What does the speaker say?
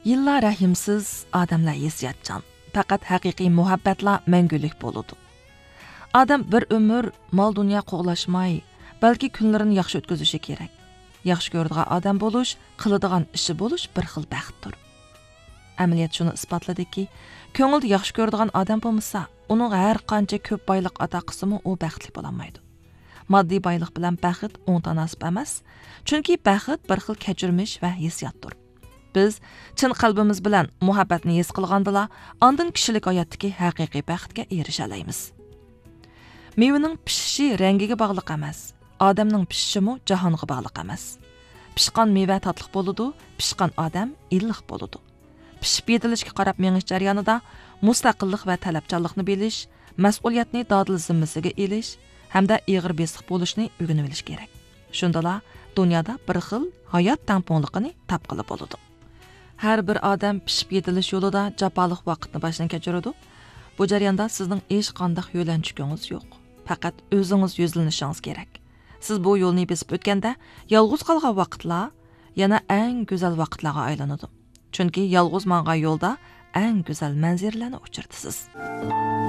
Yillar rahimsiz, odamlar hissiyatchan. Faqat haqiqiy muhabbatlar mangulik bo'ladi. Odam bir umr mol dunyo qo'g'lashmay, balki kunlarini yaxshi o'tkazishi kerak. Yaxshi ko'radigan odam bo'lish, qiladigan ishi bo'lish bir xil baxtdir. Amaliyot shuni isbotladiki, ko'ngilda yaxshi ko'radigan odam bo'lmasa, uning har qancha ko'p boylik ato qilsa-mu, u baxtli bo'lolmaydi. Moddiy boylik bilan baxt o'ng tanasib emas, chunki baxt bir xil kechirmish va hissiyotdir. Biz chin qalbimiz bilan muhabbatni his qilgandila, ondan kishilik hayotdagi haqiqiy baxtga erisha olamiz. Mevaning pishishi rangiga bog'liq emas, odamning pishishimi jahonga bog'liq emas. Pishqan meva tatliq bo'ladi, pishqan odam illiq bo'ladi. Pishib yetilishga qarab mengish jarayonida mustaqillik va talabchanlikni bilish, mas'uliyatni dodil zimmasiga elish hamda ig'ir besiq bo'lishni o'rganib olish kerak. Shundala dunyoda bir xil hayot tamponligini topqili bo'ladi. Har bir odam pishib yetilish yo'lida jafoliq vaqtni boshdan kechiradi. Bu jarayonda sizning hech qanday yo'lanchigingiz yo'q. Faqat o'zingiz yuzlanishingiz kerak. Siz bu yo'lni besib o'tganda yolg'iz qolgan vaqtlar yana eng go'zal vaqtlarga aylanadi. Chunki yolg'iz mangan yo'lda eng go'zal manzaralarni uchirtasiz.